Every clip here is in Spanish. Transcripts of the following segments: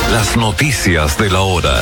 Las noticias de la hora.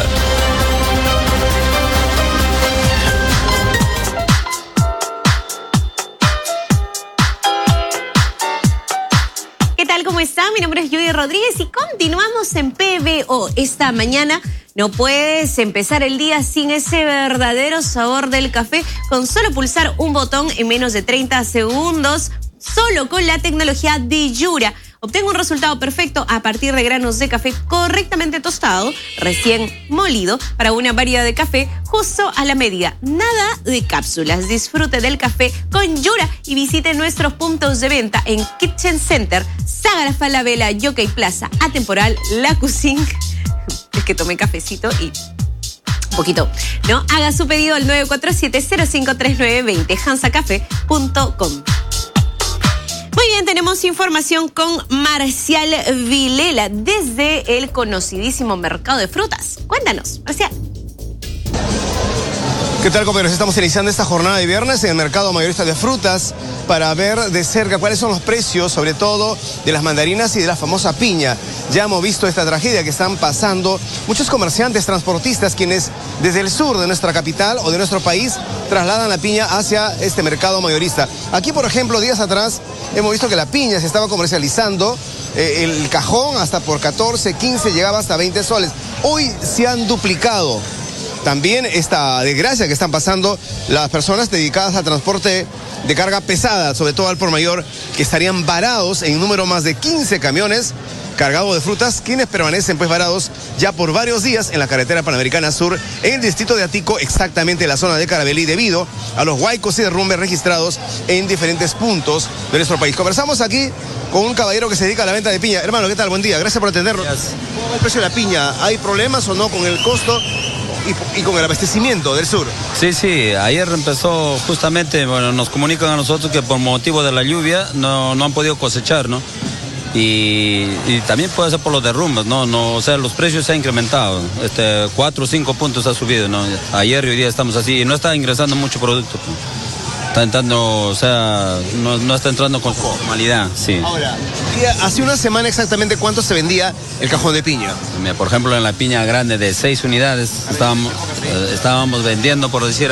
¿Qué tal? ¿Cómo está? Mi nombre es Judy Rodríguez y continuamos en PBO. Esta mañana no puedes empezar el día sin ese verdadero sabor del café con solo pulsar un botón en menos de 30 segundos, solo con la tecnología de Yura. Obtenga un resultado perfecto a partir de granos de café correctamente tostado, recién molido, para una variedad de café justo a la medida. Nada de cápsulas. Disfrute del café con Yura y visite nuestros puntos de venta en Kitchen Center, Sagara Falabella, Yockey Plaza, Atemporal, La Cuisine. Es que tomé cafecito y un poquito, ¿no? Haga su pedido al 947-053920, hansacafé.com. Muy bien, tenemos información con Marcial Vilela desde el conocidísimo mercado de frutas. Cuéntanos, Marcial. ¿Qué tal, compañeros? Estamos iniciando esta jornada de viernes en el mercado mayorista de frutas para ver de cerca cuáles son los precios, sobre todo de las mandarinas y de la famosa piña. Ya hemos visto esta tragedia que están pasando muchos comerciantes, transportistas, quienes desde el sur de nuestra capital o de nuestro país trasladan la piña hacia este mercado mayorista. Aquí, por ejemplo, días atrás hemos visto que la piña se estaba comercializando, el cajón hasta por 14, 15, llegaba hasta 20 soles. Hoy se han duplicado. También esta desgracia que están pasando las personas dedicadas al transporte de carga pesada, sobre todo al por mayor, que estarían varados en número más de 15 camiones cargados de frutas, quienes permanecen pues varados ya por varios días en la carretera Panamericana Sur, en el distrito de Atico, exactamente en la zona de Caravelí, debido a los huaicos y derrumbes registrados en diferentes puntos de nuestro país. Conversamos aquí con un caballero que se dedica a la venta de piña. Hermano, ¿qué tal? Buen día, gracias por atendernos. ¿Cómo va el precio de la piña? ¿Hay problemas o no con el costo y con el abastecimiento del sur? Sí, ayer empezó justamente, bueno, nos comunican a nosotros que por motivo de la lluvia no han podido cosechar, ¿no? Y también puede ser por los derrumbes, ¿no? O sea, los precios se han incrementado, 4 o 5 puntos ha subido, ¿no? Ayer y hoy día estamos así, y no está ingresando mucho producto, ¿no? Está entrando, o sea, no está entrando con normalidad, sí. Ahora, hace una semana exactamente, ¿cuánto se vendía el cajón de piña? Mira, por ejemplo, en la piña grande de 6 unidades estábamos vendiendo, por decir,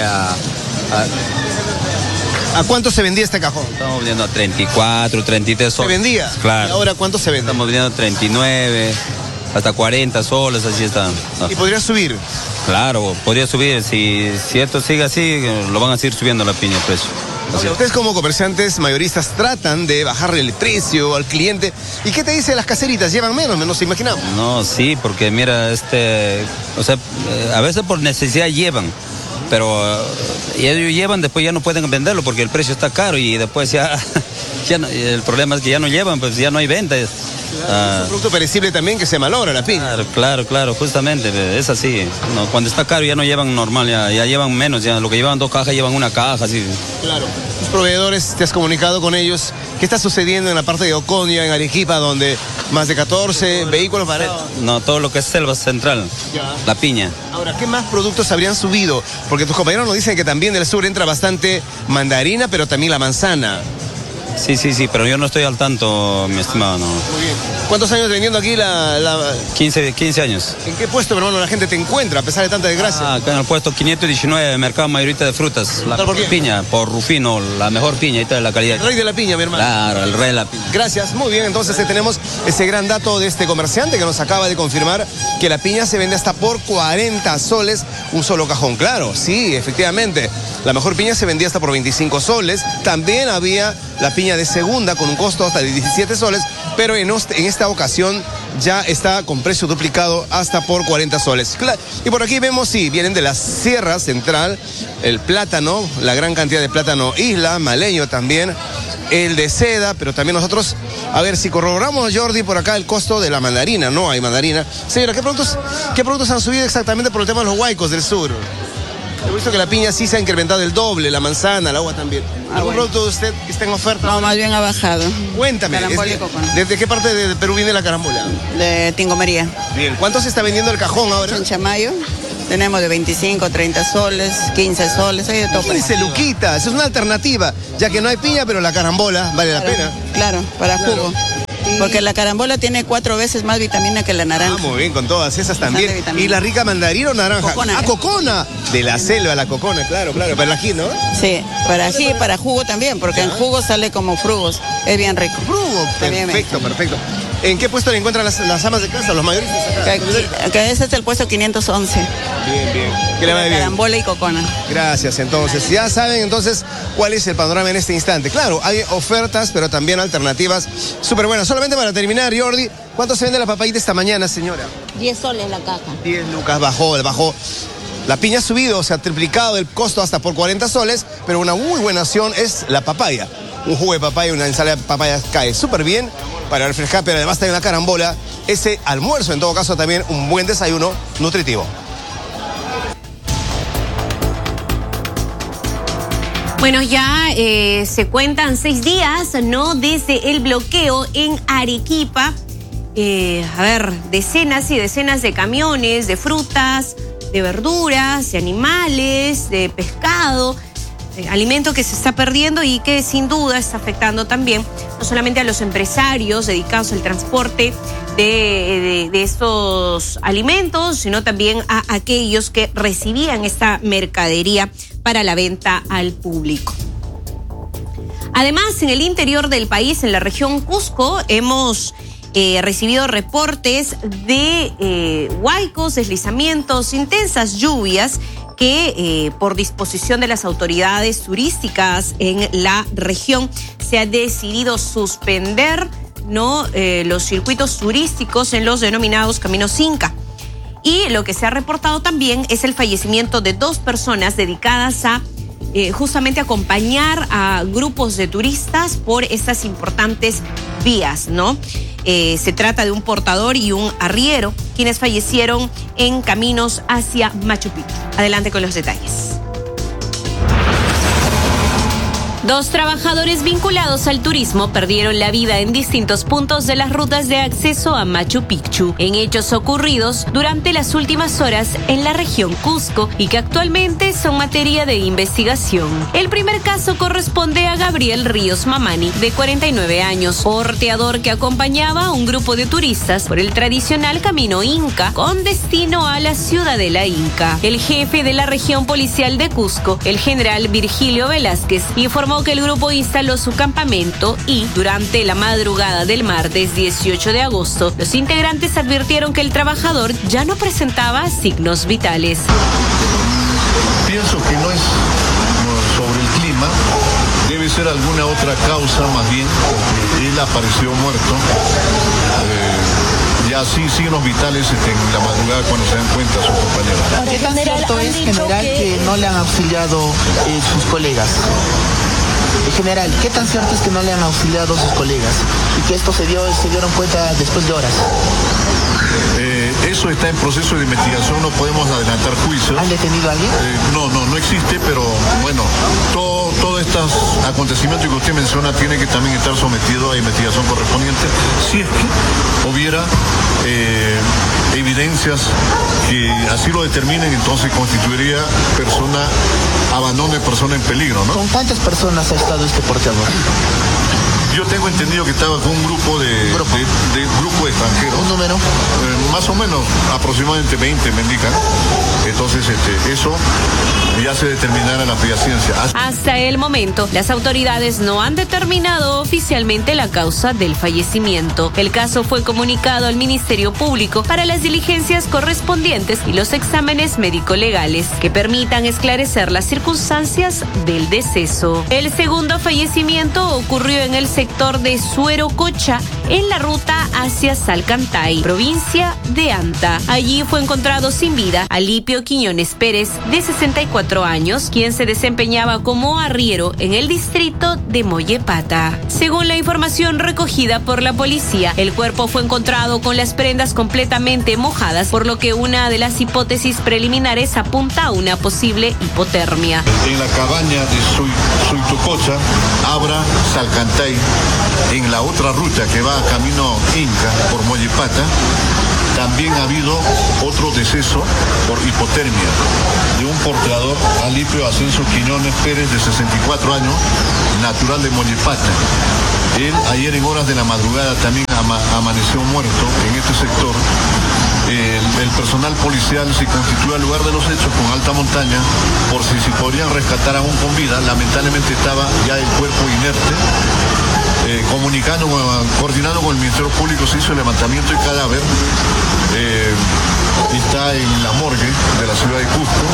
¿A cuánto se vendía este cajón? Estamos vendiendo a 34, 33 soles. ¿Se vendía? Claro. ¿Y ahora cuánto se vende? Estamos vendiendo 39, hasta 40 soles, así está. ¿Y podría subir? Claro, podría subir. Si esto sigue así, lo van a seguir subiendo la piña el precio. Ahora, ustedes como comerciantes mayoristas tratan de bajarle el precio al cliente. ¿Y qué te dicen las caseritas? ¿Llevan menos? Nos imaginamos. No, sí, porque mira, o sea, a veces por necesidad llevan. Pero ellos llevan, después ya no pueden venderlo porque el precio está caro y después ya no, el problema es que ya no llevan, pues ya no hay venta. Claro, es un producto perecible también que se malogra la piña. Claro, justamente, es así. No, cuando está caro ya no llevan normal, ya llevan menos, ya lo que llevan 2 cajas llevan 1 caja, así. Claro. Los proveedores, ¿te has comunicado con ellos? ¿Qué está sucediendo en la parte de Oconia, en Arequipa, donde más de 14 vehículos varados? No, todo lo que es selva central, la piña. Ahora, ¿qué más productos habrían subido? Porque tus compañeros nos dicen que también del sur entra bastante mandarina, pero también la manzana. Sí, pero yo no estoy al tanto, mi estimado, no. Muy bien. ¿Cuántos años vendiendo aquí 15 años. ¿En qué puesto, hermano, la gente te encuentra a pesar de tanta desgracia? Acá en el puesto 519, mercado mayorista de frutas. La ¿Por qué? Piña, por Rufino, la mejor piña, esta es la calidad. El rey de la piña, mi hermano. Claro, el rey de la piña. Gracias, muy bien, entonces tenemos ese gran dato de este comerciante que nos acaba de confirmar que la piña se vende hasta por 40 soles, un solo cajón. Claro, sí, efectivamente, la mejor piña se vendía hasta por 25 soles, también había la piña de segunda con un costo hasta de 17 soles, pero en esta ocasión ya está con precio duplicado hasta por 40 soles. Y por aquí vemos, sí, vienen de la Sierra Central, el plátano, la gran cantidad de plátano isla, maleño también, el de seda, pero también nosotros, a ver si corroboramos, Jordi, por acá el costo de la mandarina. No hay mandarina. Señora, ¿qué productos han subido exactamente por el tema de los huaicos del sur? He visto que la piña sí se ha incrementado el doble, la manzana, el agua también. ¿Algún producto de usted que esté en oferta? No, más bien ha bajado. Cuéntame. Carambola y coco. ¿Desde qué parte de Perú viene la carambola? De Tingomería. Bien. ¿Cuánto se está vendiendo el cajón ahora? En Chamayo tenemos de 25, 30 soles, 15 soles, hay de todo. 15 luquitas, es una alternativa, ya que no hay piña, pero la carambola vale la pena. Claro, para jugo. Porque la carambola tiene 4 veces más vitamina que la naranja. Muy bien, con todas esas también. Vitamina. ¿Y la rica mandarina o naranja? Cocona. Cocona. De la selva, la cocona, claro. Para el ají, ¿no? Sí, para ají y para jugo también, porque en jugo sale como frugos. Es bien rico. Frugo, perfecto. ¿En qué puesto le encuentran las amas de casa, los mayoristas acá? Que ese es el puesto 511. Bien. Que le vaya bien. Carambola y cocona. Gracias, entonces. Ya saben, entonces, cuál es el panorama en este instante. Claro, hay ofertas, pero también alternativas súper buenas. Solamente para terminar, Jordi, ¿cuánto se vende la papayita esta mañana, señora? 10 soles la caja. 10 lucas, bajó. La piña ha subido, se ha triplicado el costo hasta por 40 soles, pero una muy buena opción es la papaya. Un jugo de papaya, una ensalada de papaya cae súper bien para refrescar, pero además también la carambola. Ese almuerzo, en todo caso, también un buen desayuno nutritivo. Bueno, ya se cuentan 6 días, ¿no? Desde el bloqueo en Arequipa. Decenas y decenas de camiones, de frutas, de verduras, de animales, de pescado, alimento que se está perdiendo y que sin duda está afectando también no solamente a los empresarios dedicados al transporte de estos alimentos, sino también a aquellos que recibían esta mercadería para la venta al público. Además, en el interior del país, en la región Cusco, hemos recibido reportes de huaicos, deslizamientos, intensas lluvias que por disposición de las autoridades turísticas en la región se ha decidido suspender, ¿no? Los circuitos turísticos en los denominados Caminos Inca. Y lo que se ha reportado también es el fallecimiento de 2 personas dedicadas a justamente acompañar a grupos de turistas por estas importantes vías, ¿no? Se trata de un portador y un arriero, quienes fallecieron en caminos hacia Machu Picchu. Adelante con los detalles. 2 trabajadores vinculados al turismo perdieron la vida en distintos puntos de las rutas de acceso a Machu Picchu, en hechos ocurridos durante las últimas horas en la región Cusco y que actualmente son materia de investigación. El primer caso corresponde a Gabriel Ríos Mamani, de 49 años, porteador que acompañaba a un grupo de turistas por el tradicional Camino Inca con destino a la Ciudadela Inca. El jefe de la región policial de Cusco, el general Virgilio Velázquez, informó que el grupo instaló su campamento y, durante la madrugada del martes 18 de agosto, los integrantes advirtieron que el trabajador ya no presentaba signos vitales. Pienso que no es sobre el clima, debe ser alguna otra causa más bien, porque él apareció muerto. Ya sí, signos vitales en la madrugada cuando se dan cuenta sus compañeros. ¿Qué tan cierto es, general, que no le han auxiliado sus colegas? General, ¿qué tan cierto es que no le han auxiliado sus colegas y que esto se dieron cuenta después de horas? Eso está en proceso de investigación, no podemos adelantar juicios. ¿Han detenido a alguien? No existe, pero bueno, todos estos acontecimientos que usted menciona tiene que también estar sometido a investigación correspondiente. Si es que hubiera evidencias que así lo determinen, entonces constituiría abandono de persona en peligro, ¿no? ¿Con cuántas personas ha estado este porteador? Yo tengo entendido que estaba con un grupo de extranjeros. ¿Un número? Más o menos, aproximadamente 20 me indican. Entonces, eso ya se determinará en la fría ciencia. Hasta el momento, las autoridades no han determinado oficialmente la causa del fallecimiento. El caso fue comunicado al Ministerio Público para las diligencias correspondientes y los exámenes médico-legales que permitan esclarecer las circunstancias del deceso. El segundo fallecimiento ocurrió en el sector de Suerococha, en la ruta hacia Salcantay, provincia de Anta. Allí fue encontrado sin vida Alipio Quiñones Pérez, de 64 años, quien se desempeñaba como arriero en el distrito de Mollepata. Según la información recogida por la policía, el cuerpo fue encontrado con las prendas completamente mojadas, por lo que una de las hipótesis preliminares apunta a una posible hipotermia. En la cabaña de Suitococha, Abra, Salcantay, en la otra ruta que va camino Inca por Mollepata, también ha habido otro deceso por hipotermia de un porteador, Alipio Ascenso Quiñones Pérez, de 64 años, natural de Mollepata. Él ayer en horas de la madrugada también amaneció muerto en este sector. El personal policial se constituyó al lugar de los hechos con alta montaña por si podrían rescatar aún con vida. Lamentablemente estaba ya el cuerpo inerte. Coordinando con el Ministerio Público, se hizo el levantamiento del cadáver. Está en la morgue de la ciudad de Cusco.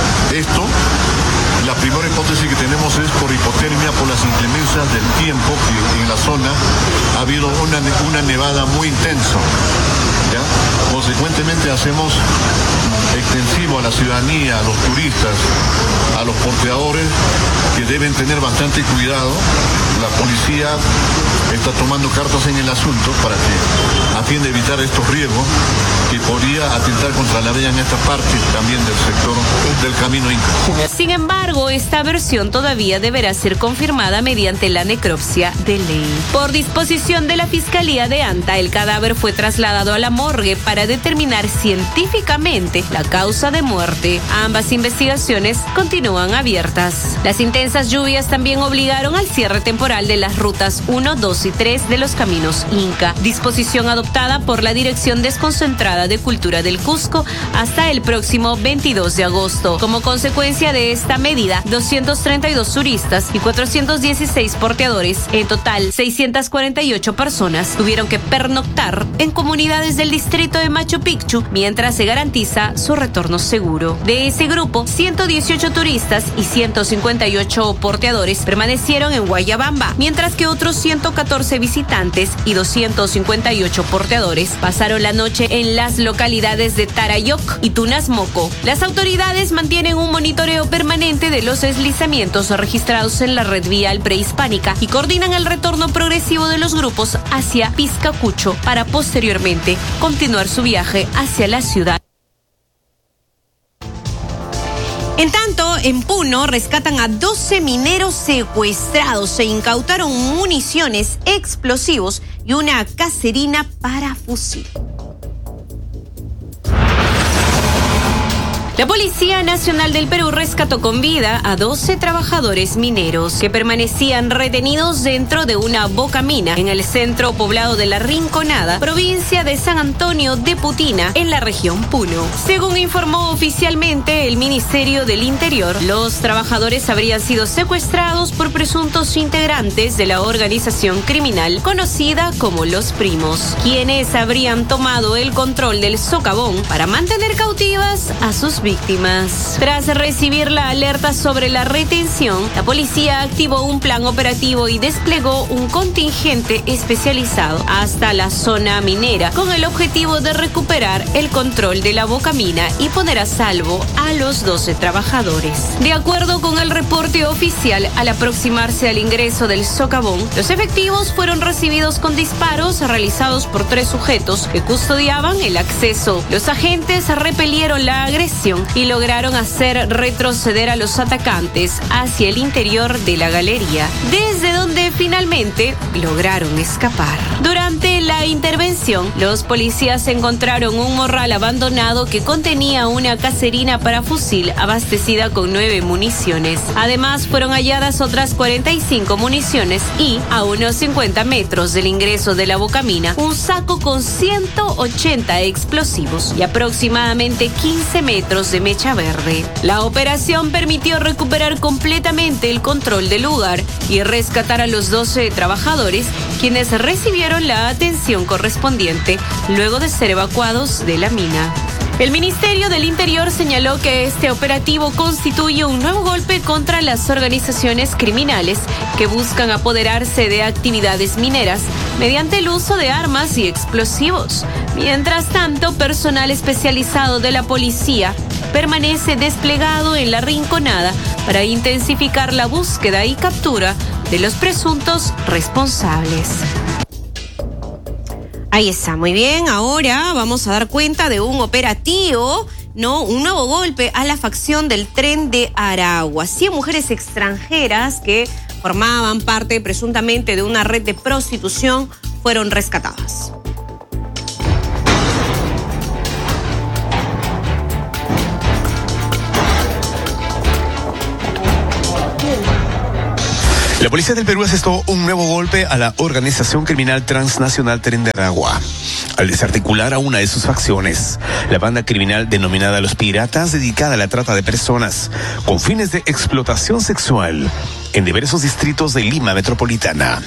La primera hipótesis que tenemos es por hipotermia, por las inclemencias del tiempo, que en la zona ha habido una nevada muy intensa. ¿Ya? Consecuentemente hacemos extensivo a la ciudadanía, a los turistas, a los porteadores, que deben tener bastante cuidado. La policía está tomando cartas en el asunto a fin de evitar estos riesgos que podría atentar contra la vida en esta parte también del sector del Camino Inca. Sin embargo, esta versión todavía deberá ser confirmada mediante la necropsia de ley. Por disposición de la Fiscalía de Anta, el cadáver fue trasladado a la morgue para determinar científicamente la causa de muerte. Ambas investigaciones continúan abiertas. Las intensas lluvias también obligaron al cierre temporal de las rutas 1, 2 y 3 de los caminos Inca, disposición adoptada por la Dirección Desconcentrada de Cultura del Cusco hasta el próximo 22 de agosto. Como consecuencia de esta medida, 232 turistas y 416 porteadores, en total 648 personas, tuvieron que pernoctar en comunidades del distrito de Machu Picchu mientras se garantiza su retorno seguro. De ese grupo, 118 turistas y 158 porteadores permanecieron en Guayabamba, mientras que otros 114 visitantes y 258 porteadores pasaron la noche en las localidades de Tarayoc y Tunasmoco. Las autoridades mantienen un monitoreo permanente de los deslizamientos registrados en la red vial prehispánica y coordinan el retorno progresivo de los grupos hacia Piscacucho para posteriormente continuar su viaje hacia la ciudad. En tanto, en Puno rescatan a 12 mineros secuestrados. Se incautaron municiones, explosivos y una caserina para fusil. La Policía Nacional del Perú rescató con vida a 12 trabajadores mineros que permanecían retenidos dentro de una bocamina en el centro poblado de La Rinconada, provincia de San Antonio de Putina, en la región Puno. Según informó oficialmente el Ministerio del Interior, los trabajadores habrían sido secuestrados por presuntos integrantes de la organización criminal conocida como Los Primos, quienes habrían tomado el control del socavón para mantener cautivas a sus víctimas. Tras recibir la alerta sobre la retención, la policía activó un plan operativo y desplegó un contingente especializado hasta la zona minera con el objetivo de recuperar el control de la bocamina y poner a salvo a los 12 trabajadores. De acuerdo con el reporte oficial, al aproximarse al ingreso del socavón, los efectivos fueron recibidos con disparos realizados por 3 sujetos que custodiaban el acceso. Los agentes repelieron la agresión y lograron hacer retroceder a los atacantes hacia el interior de la galería, desde donde finalmente lograron escapar. Durante la intervención, los policías encontraron un morral abandonado que contenía una caserina para fusil abastecida con 9 municiones. Además, fueron halladas otras 45 municiones y, a unos 50 metros del ingreso de la bocamina, un saco con 180 explosivos y aproximadamente 15 metros de mecha verde. La operación permitió recuperar completamente el control del lugar y rescatar a los 12 trabajadores, quienes recibieron la atención correspondiente luego de ser evacuados de la mina. El Ministerio del Interior señaló que este operativo constituye un nuevo golpe contra las organizaciones criminales que buscan apoderarse de actividades mineras mediante el uso de armas y explosivos. Mientras tanto, personal especializado de la policía permanece desplegado en La Rinconada para intensificar la búsqueda y captura de los presuntos responsables. Ahí está, muy bien. Ahora vamos a dar cuenta de un operativo, un nuevo golpe a la facción del Tren de Aragua. 100 mujeres extranjeras que formaban parte presuntamente de una red de prostitución fueron rescatadas. La policía del Perú asestó un nuevo golpe a la organización criminal transnacional Tren de Aragua, al desarticular a una de sus facciones, la banda criminal denominada Los Piratas, dedicada a la trata de personas con fines de explotación sexual en diversos distritos de Lima metropolitana.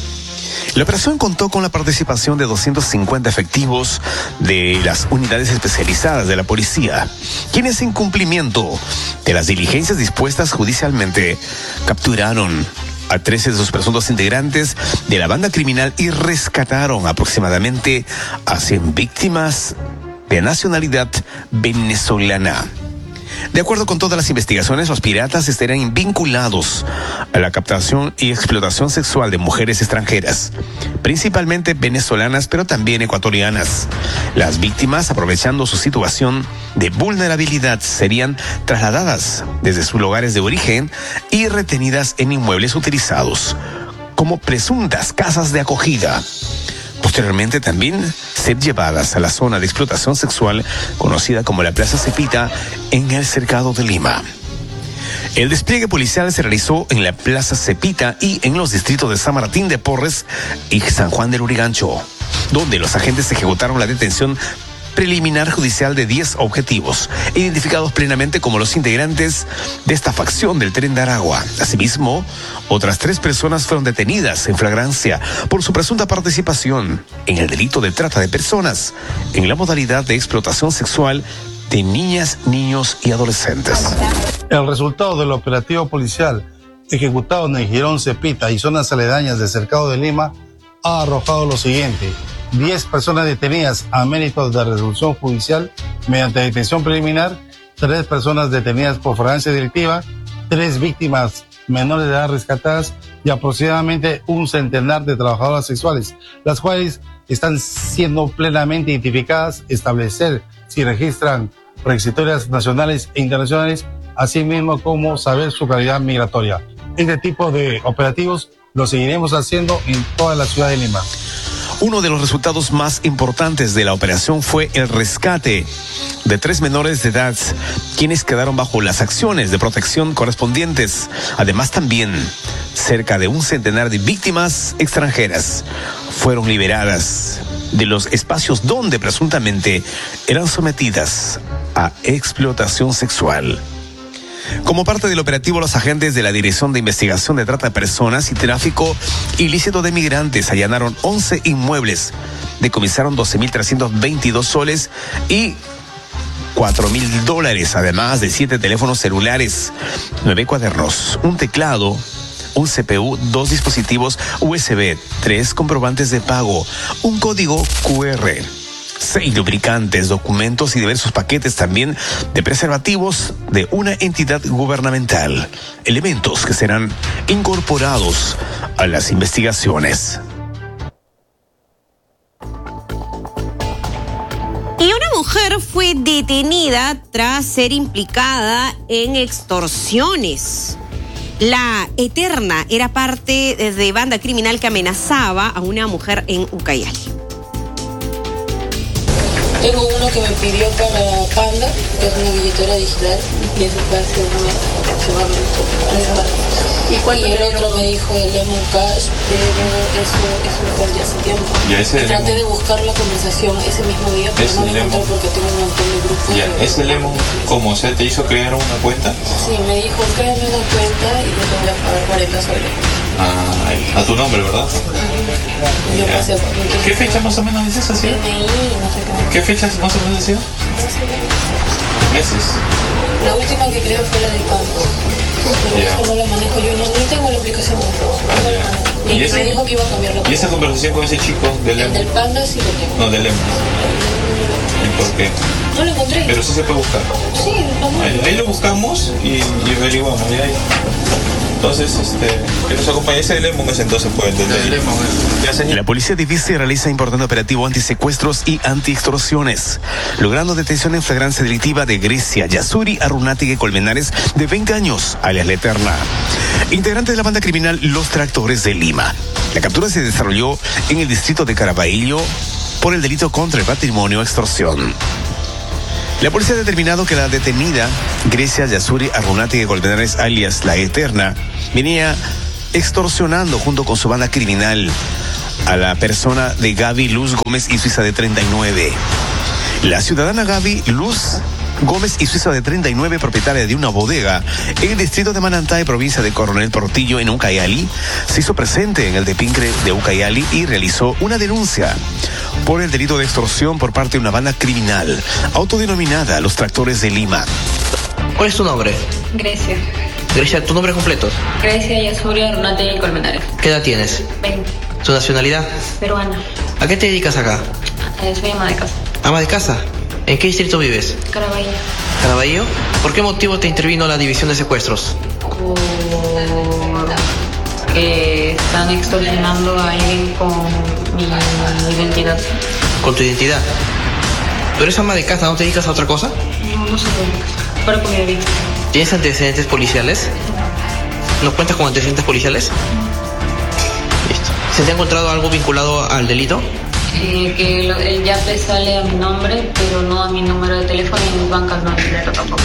La operación contó con la participación de 250 efectivos de las unidades especializadas de la policía, quienes en cumplimiento de las diligencias dispuestas judicialmente capturaron a 13 de sus presuntos integrantes de la banda criminal y rescataron aproximadamente a 100 víctimas de nacionalidad venezolana. De acuerdo con todas las investigaciones, los piratas estarían vinculados a la captación y explotación sexual de mujeres extranjeras, principalmente venezolanas, pero también ecuatorianas. Las víctimas, aprovechando su situación de vulnerabilidad, serían trasladadas desde sus lugares de origen y retenidas en inmuebles utilizados como presuntas casas de acogida. Posteriormente también ser llevadas a la zona de explotación sexual conocida como la Plaza Cepita en el cercado de Lima. El despliegue policial se realizó en la Plaza Cepita y en los distritos de San Martín de Porres y San Juan del Urigancho, donde los agentes ejecutaron la detención preliminar judicial de 10 objetivos, identificados plenamente como los integrantes de esta facción del Tren de Aragua. Asimismo, otras 3 personas fueron detenidas en flagrancia por su presunta participación en el delito de trata de personas en la modalidad de explotación sexual de niñas, niños y adolescentes. El resultado del operativo policial ejecutado en el Jirón Cepita y zonas aledañas del cercado de Lima ha arrojado lo siguiente: 10 personas detenidas a méritos de resolución judicial mediante detención preliminar, 3 personas detenidas por flagrancia delictiva, 3 víctimas menores de edad rescatadas y aproximadamente un centenar de trabajadoras sexuales, las cuales están siendo plenamente identificadas, establecer si registran requisitorias nacionales e internacionales, así mismo como saber su calidad migratoria. Este tipo de operativos lo seguiremos haciendo en toda la ciudad de Lima. Uno de los resultados más importantes de la operación fue el rescate de 3 menores de edad, quienes quedaron bajo las acciones de protección correspondientes. Además, también cerca de un centenar de víctimas extranjeras fueron liberadas de los espacios donde presuntamente eran sometidas a explotación sexual. Como parte del operativo, los agentes de la Dirección de Investigación de Trata de Personas y Tráfico Ilícito de Migrantes allanaron 11 inmuebles, decomisaron 12.322 soles y $4.000, además de 7 teléfonos celulares, 9 cuadernos, un teclado, un CPU, 2 dispositivos USB, 3 comprobantes de pago, un código QR, 6 lubricantes, documentos y diversos paquetes también de preservativos de una entidad gubernamental. Elementos que serán incorporados a las investigaciones. Y una mujer fue detenida tras ser implicada en extorsiones. La Eterna era parte de banda criminal que amenazaba a una mujer en Ucayali. Tengo uno que me pidió para Panda, que es una billetera digital, y ese fue hace un mes aproximadamente. Y el otro me dijo el Lemon Cash, pero eso fue ya hace tiempo. Y traté de buscar la conversación ese mismo día, pero no lo encontré porque tengo un montón de grupos. Ya, ese Lemon, ¿cómo se te hizo crear una cuenta? Sí, me dijo, créame una cuenta y yo te voy a pagar 40 soles. A tu nombre, ¿verdad? Yo pasé por ¿Qué fecha más o menos dices así? DNI, no sé qué. ¿Qué fechas más o menos decía? Meses. La última que creo fue la de Panda. Pero eso no la manejo yo, ni tengo la aplicación. Y me dijo que iba a cambiar la. ¿Y esa conversación con ese chico del Lemon? El del Panda sí lo tengo. No, del Lemon. ¿Y por qué? No lo encontré. Pero sí se puede buscar. Sí, vamos. Ahí lo buscamos y averiguamos. Ahí. Entonces, que nos acompañe ese Lemon, es entonces puede entender. La policía de Viste realiza importante operativo antisecuestros y antiextorsiones, logrando detención en flagrancia delictiva de Grecia Yasuri Arrunátegui Colmenares, de 20 años, alias La Eterna, integrante de la banda criminal Los Tractores de Lima. La captura se desarrolló en el distrito de Caraballo por el delito contra el patrimonio extorsión. La policía ha determinado que la detenida, Grecia Yasuri Arrunátegui Colmenares, alias La Eterna, venía extorsionando junto con su banda criminal a la persona de Gaby Luz Gómez y Suiza de 39. La ciudadana Gaby Luz Gómez y Suiza de 39, propietaria de una bodega en el distrito de Manantay, provincia de Coronel Portillo, en Ucayali, se hizo presente en el Depincre de Ucayali y realizó una denuncia por el delito de extorsión por parte de una banda criminal autodenominada Los Tractores de Lima. ¿Cuál es tu nombre? Grecia. Grecia, ¿tu nombre completo? Grecia Yasuria Arunate y Colmenares. ¿Qué edad tienes? 20. ¿Tu nacionalidad? Peruana. ¿A qué te dedicas acá? Soy ama de casa. ¿Ama de casa? ¿En qué distrito vives? Caraballo. ¿Caraballo? ¿Por qué motivo te intervino la división de secuestros? Que están extorsionando a alguien con mi identidad. ¿Con tu identidad? ¿Tú eres ama de casa? ¿No te dedicas a otra cosa? No sé, pero con mi bebé. ¿Tienes antecedentes policiales? ¿No cuentas con antecedentes policiales? Listo. ¿Se te ha encontrado algo vinculado al delito? Que el YAPE sale a mi nombre, pero no a mi número de teléfono, y mis bancas no hay dinero tampoco.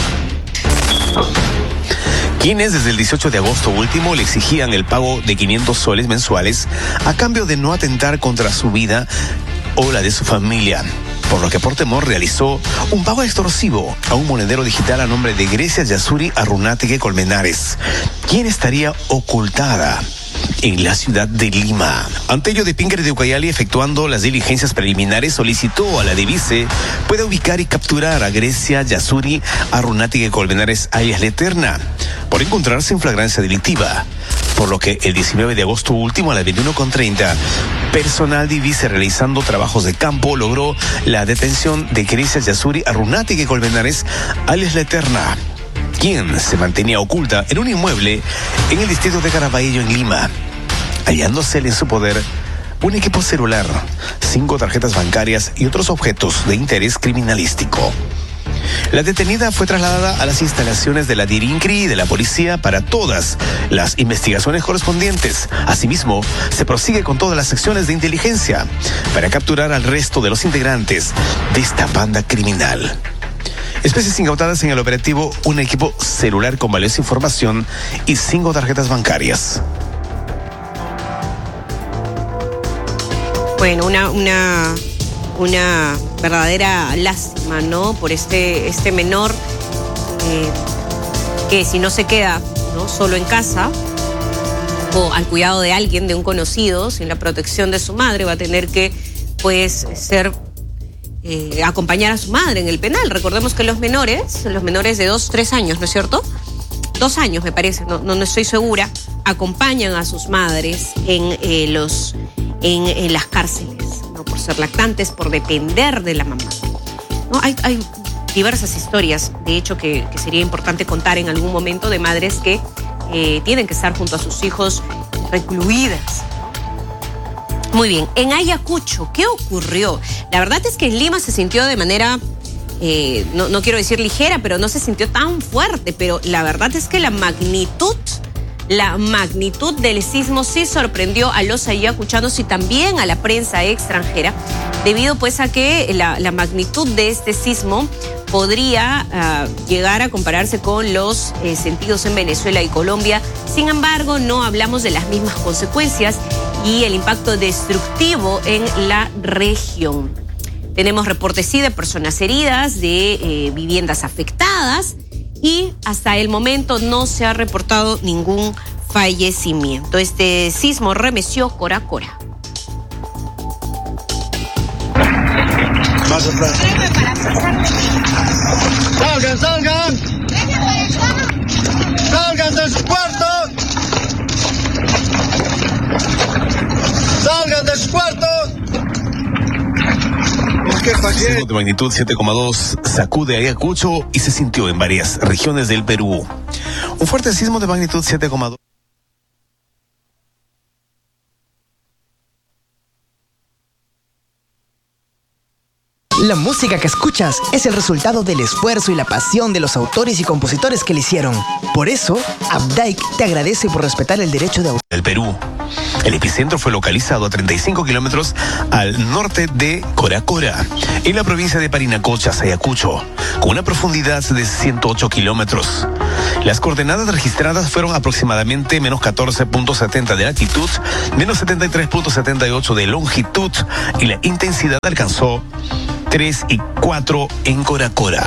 Quienes desde el 18 de agosto último le exigían el pago de 500 soles mensuales a cambio de no atentar contra su vida o la de su familia, por lo que por temor realizó un pago extorsivo a un monedero digital a nombre de Grecia Yasuri Arrunategue Colmenares, quien estaría ocultada en la ciudad de Lima. Ante ello, Depincre de Ucayali, efectuando las diligencias preliminares, solicitó a la DIVISE pueda ubicar y capturar a Grecia Yasuri Arrunategue Colmenares alias La Eterna por encontrarse en flagrancia delictiva, por lo que el 19 de agosto último a las 21:30, personal DIVISE realizando trabajos de campo logró la detención de Grecia Yasuri Arrunategue Colmenares alias La Eterna, quien se mantenía oculta en un inmueble en el distrito de Caraballo, en Lima, hallándosele en su poder un equipo celular, 5 tarjetas bancarias y otros objetos de interés criminalístico. La detenida fue trasladada a las instalaciones de la DIRINCRI y de la policía para todas las investigaciones correspondientes. Asimismo, se prosigue con todas las acciones de inteligencia para capturar al resto de los integrantes de esta banda criminal. Especies incautadas en el operativo: un equipo celular con valiosa información y 5 tarjetas bancarias. Bueno, una verdadera lástima, ¿no? Por este menor que si no se queda, ¿no?, solo en casa o al cuidado de alguien, de un conocido, sin la protección de su madre, va a tener que, pues, acompañar a su madre en el penal. Recordemos que los menores de 2, 3 años, ¿no es cierto? 2 años, me parece, no estoy segura, acompañan a sus madres en las cárceles, ¿no? Por ser lactantes, por depender de la mamá, ¿no? Hay diversas historias, de hecho, que sería importante contar en algún momento, de madres que tienen que estar junto a sus hijos recluidas. Muy bien, en Ayacucho, ¿qué ocurrió? La verdad es que en Lima se sintió de manera, no quiero decir ligera, pero no se sintió tan fuerte, pero la verdad es que la magnitud del sismo sí sorprendió a los ayacuchanos y también a la prensa extranjera, debido pues a que la magnitud de este sismo podría llegar a compararse con los sentidos en Venezuela y Colombia. Sin embargo, no hablamos de las mismas consecuencias y el impacto destructivo en la región. Tenemos reportes sí de personas heridas, de viviendas afectadas, y hasta el momento no se ha reportado ningún fallecimiento. Este sismo remeció Cora Cora. ¡Salgan, salgan! ¡Salgan de su cuarto! ¡Salgan de su cuarto! Sismo de magnitud 7,2 sacude Ayacucho y se sintió en varias regiones del Perú. Un fuerte sismo de magnitud 7,2. La música que escuchas es el resultado del esfuerzo y la pasión de los autores y compositores que la hicieron. Por eso, Updike te agradece por respetar el derecho de autor. El Perú. El epicentro fue localizado a 35 kilómetros al norte de Cora Cora, en la provincia de Parinacotchas, Ayacucho, con una profundidad de 108 kilómetros. Las coordenadas registradas fueron aproximadamente menos 14.70 de latitud, menos 73.78 de longitud y la intensidad alcanzó 3 y 4 en Cora Cora.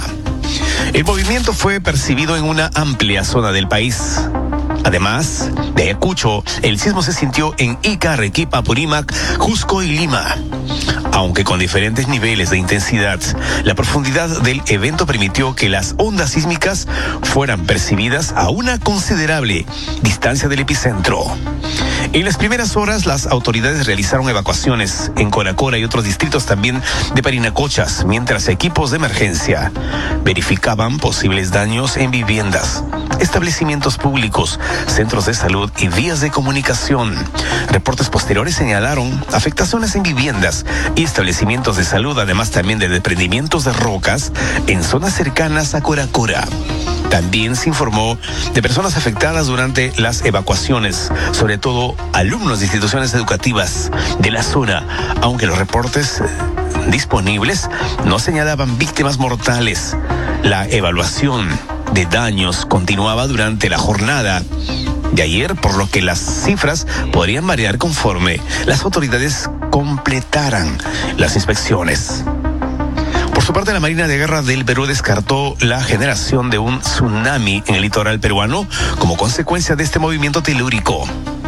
El movimiento fue percibido en una amplia zona del país. Además de Ayacucho, el sismo se sintió en Ica, Arequipa, Apurímac, Cusco y Lima. Aunque con diferentes niveles de intensidad, la profundidad del evento permitió que las ondas sísmicas fueran percibidas a una considerable distancia del epicentro. En las primeras horas, las autoridades realizaron evacuaciones en Cora Cora y otros distritos también de Parinacochas, mientras equipos de emergencia verificaban posibles daños en viviendas, establecimientos públicos, centros de salud y vías de comunicación. Reportes posteriores señalaron afectaciones en viviendas y establecimientos de salud, además también de desprendimientos de rocas en zonas cercanas a Cora Cora. También se informó de personas afectadas durante las evacuaciones, sobre todo alumnos de instituciones educativas de la zona, aunque los reportes disponibles no señalaban víctimas mortales. La evaluación de daños continuaba durante la jornada de ayer, por lo que las cifras podrían variar conforme las autoridades completaran las inspecciones. Por su parte, la Marina de Guerra del Perú descartó la generación de un tsunami en el litoral peruano como consecuencia de este movimiento telúrico.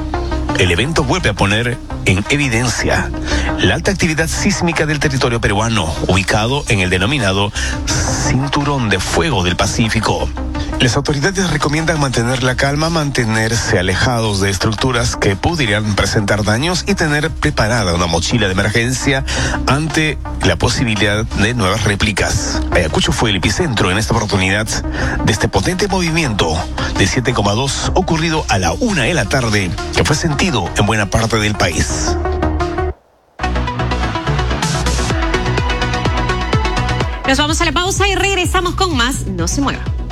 El evento vuelve a poner en evidencia la alta actividad sísmica del territorio peruano, ubicado en el denominado Cinturón de Fuego del Pacífico. Las autoridades recomiendan mantener la calma, mantenerse alejados de estructuras que pudieran presentar daños y tener preparada una mochila de emergencia ante la posibilidad de nuevas réplicas. Ayacucho fue el epicentro en esta oportunidad de este potente movimiento de 7,2 ocurrido a la 1 de la tarde, que fue sentido en buena parte del país. Nos vamos a la pausa y regresamos con más. No se mueva.